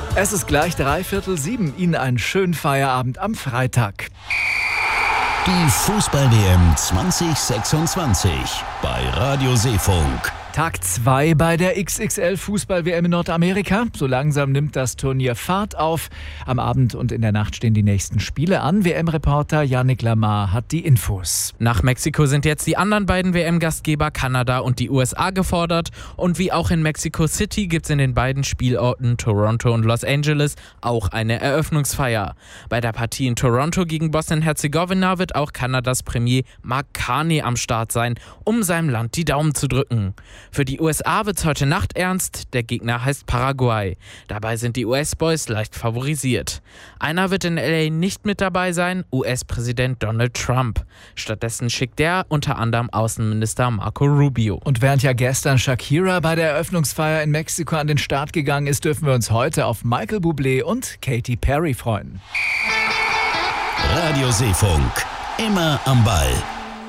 Es ist gleich 6:45. Ihnen einen schönen Feierabend am Freitag. Die Fußball-WM 2026 bei Radio Seefunk. Tag 2 bei der XXL-Fußball-WM in Nordamerika. So langsam nimmt das Turnier Fahrt auf. Am Abend und in der Nacht stehen die nächsten Spiele an. WM-Reporter Yannick Lamar hat die Infos. Nach Mexiko sind jetzt die anderen beiden WM-Gastgeber Kanada und die USA gefordert. Und wie auch in Mexico City gibt es in den beiden Spielorten Toronto und Los Angeles auch eine Eröffnungsfeier. Bei der Partie in Toronto gegen Bosnien-Herzegowina wird auch Kanadas Premier Mark Carney am Start sein, um seinem Land die Daumen zu drücken. Für die USA wird's heute Nacht ernst, der Gegner heißt Paraguay. Dabei sind die US-Boys leicht favorisiert. Einer wird in LA nicht mit dabei sein, US-Präsident Donald Trump. Stattdessen schickt er unter anderem Außenminister Marco Rubio. Und während ja gestern Shakira bei der Eröffnungsfeier in Mexiko an den Start gegangen ist, dürfen wir uns heute auf Michael Bublé und Katy Perry freuen. Radio Seefunk, immer am Ball.